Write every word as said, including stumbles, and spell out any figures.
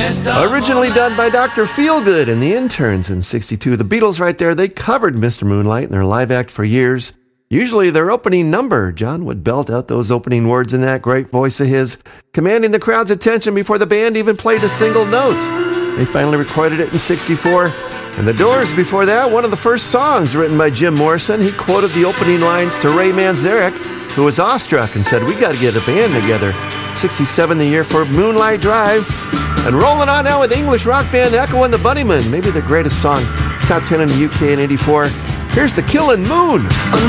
Originally done by Doctor Feelgood and the Interns in sixty-two. The Beatles right there, they covered Mister Moonlight in their live act for years. Usually their opening number, John would belt out those opening words in that great voice of his, commanding the crowd's attention before the band even played a single note. They finally recorded it in sixty-four. And The Doors, before that, one of the first songs written by Jim Morrison. He quoted the opening lines to Ray Manzarek, who was awestruck and said, "We got to get a band together." sixty-seven, the year for Moonlight Drive. And rolling on now with English rock band Echo and the Bunnymen, maybe the greatest song. Top ten in the U K in eighty-four. Here's The Killin' Moon.